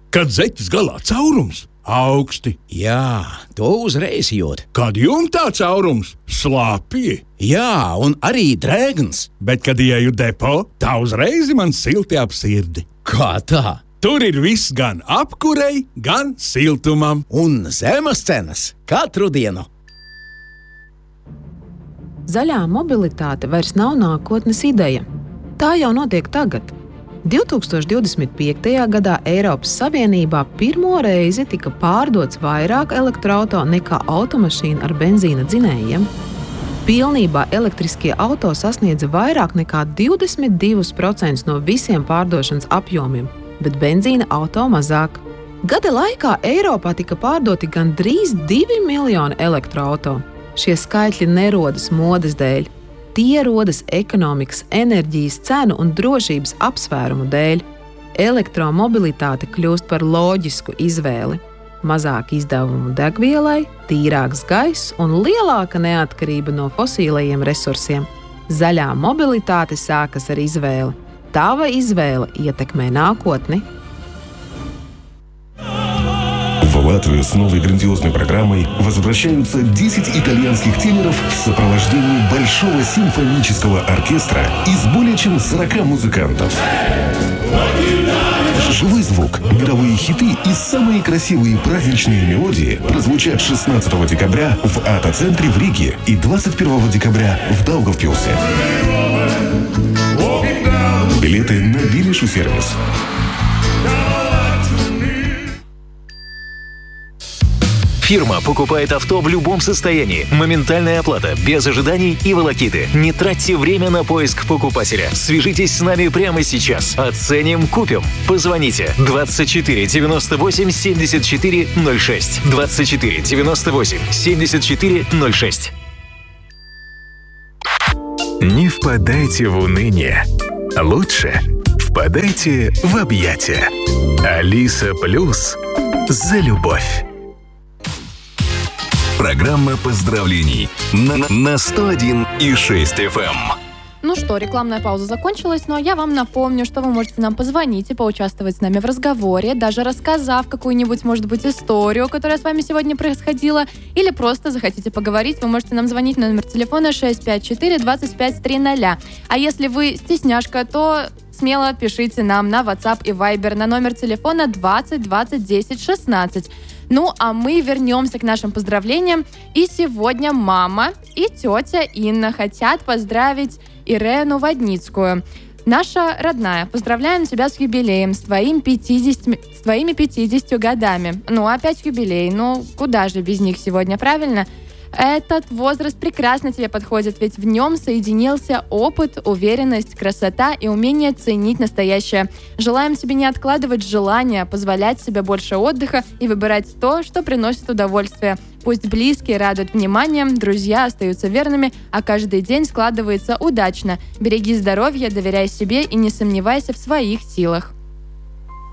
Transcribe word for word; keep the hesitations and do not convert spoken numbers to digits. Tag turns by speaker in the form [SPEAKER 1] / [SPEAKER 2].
[SPEAKER 1] Kad zeķes galā caurums augsti.
[SPEAKER 2] Jā, to uzreiz jūt.
[SPEAKER 1] Kad jumtā caurums slāpji.
[SPEAKER 2] Jā, un arī drēgns.
[SPEAKER 1] Bet, kad ieju depo, tā uzreiz man silti ap sirdi.
[SPEAKER 2] Kā tā?
[SPEAKER 1] Tur ir viss gan apkurei, gan siltumam.
[SPEAKER 2] Un zemes cenas katru dienu.
[SPEAKER 3] Zaļā mobilitāte vairs nav nākotnes ideja. Tā jau notiek tagad. divtūkstoš divdesmit piektajā gadā Eiropas Savienībā pirmo reizi tika pārdots vairāk elektroauto nekā automašīna ar benzīna dzinējiem. Pilnībā elektriskie auto sasniedza vairāk nekā divdesmit divus procentus no visiem pārdošanas apjomiem, bet benzīna auto mazāk. Gada laikā Eiropā tika pārdoti gandrīz divi miljoni elektroauto. Šie skaitļi nerodas modes dēļ. Tie rodas ekonomikas, enerģijas cenu un drošības apsvērumu dēļ. Elektromobilitāte kļūst par loģisku izvēli. Mazāk izdevumu degvielai, tīrāks gaiss un lielāka neatkarība no fosīlajiem resursiem. Zaļā mobilitāte sākas ar izvēli. Tava izvēle ietekmē нākotни.
[SPEAKER 4] В Латвию с новой грандиозной программой возвращаются десять итальянских теноров в сопровождении большого симфонического оркестра из более чем сорока музыкантов. Живой звук, мировые хиты и самые красивые праздничные мелодии прозвучат шестнадцатого декабря в АТО-центре в Риге и двадцать первого декабря в Даугавпилсе. Билеты на Билишу сервис.
[SPEAKER 5] Фирма покупает авто в любом состоянии. Моментальная оплата, без ожиданий и волокиты. Не тратьте время на поиск покупателя. Свяжитесь с нами прямо сейчас. Оценим, купим. Позвоните двадцать четыре девяносто восемь семьдесят четыре ноль шесть. двадцать четыре девяносто восемь семьдесят четыре ноль шесть.
[SPEAKER 6] Не впадайте в уныние. Лучше впадайте в объятия. Алиса Плюс за любовь.
[SPEAKER 7] Программа поздравлений на, на сто один и шесть эф эм.
[SPEAKER 8] Ну что, рекламная пауза закончилась, но я вам напомню, что вы можете нам позвонить и поучаствовать с нами в разговоре, даже рассказав какую-нибудь, может быть, историю, которая с вами сегодня происходила, или просто захотите поговорить, вы можете нам звонить на номер телефона шесть пять четыре двадцать пять триста. А если вы стесняшка, то смело пишите нам на WhatsApp и Viber на номер телефона двадцать двадцать десять шестнадцать. Ну, а мы вернемся к нашим поздравлениям. И сегодня мама и тетя Инна хотят поздравить Ирену Водницкую. Наша родная, поздравляем тебя с юбилеем, с, твоим пятидесятью, с твоими пятидесятью годами. Ну, опять юбилей, ну, куда же без них сегодня, правильно? Этот возраст прекрасно тебе подходит, ведь в нем соединился опыт, уверенность, красота и умение ценить настоящее. Желаем тебе не откладывать желания, позволять себе больше отдыха и выбирать то, что приносит удовольствие. Пусть близкие радуют вниманием, друзья остаются верными, а каждый день складывается удачно. Береги здоровье, доверяй себе и не сомневайся в своих силах.